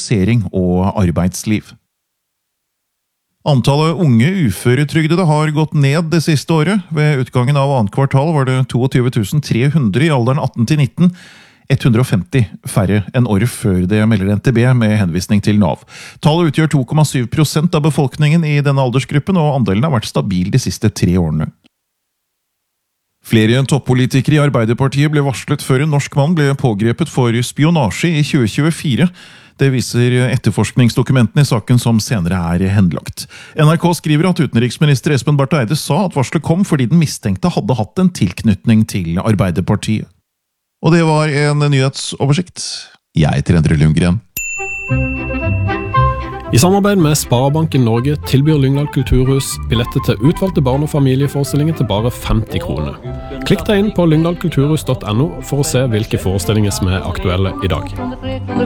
digitalisering og arbeidsliv. Antallet unge uføretrygdede har gått ned det siste året. Ved utgangen av annet kvartal var det 22 300 i alderen 18 til 19, 150 færre enn året før, det melder NTB med henvisning til NAV. Tallet utgjør 2,7% av befolkningen i denne aldersgruppen, og andelen har vært stabil de siste 3 årene. Flere toppolitikere i Arbeiderpartiet ble varslet før en norsk mann ble pågrepet for spionasje i 2024. Det viser etterforskningsdokumentene i saken som senere er henlagt. NRK skriver at utenriksminister Espen Barth Eide sa at varslet kom fordi den mistenkte hadde hatt en tilknytning til Arbeiderpartiet. Og det var en nyhetsoversikt. Jeg heter Endre Lundgren. I samarbeid med Sparebanken Norge tilbyr Lyngdal Kulturhus billetter til utvalgte barn- og familieforestillinger til bare 50 kroner. Klikk deg inn på lyngdalkulturhus.no for å se hvilke forestillinger som er aktuelle i dag.